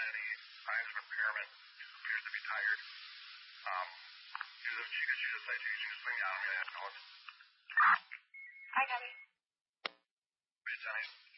any signs of impairment. She appears to be tired. She's a citation. Just bring me on. I'm going to ask Alex. Hi, Debbie. Wait, Johnny.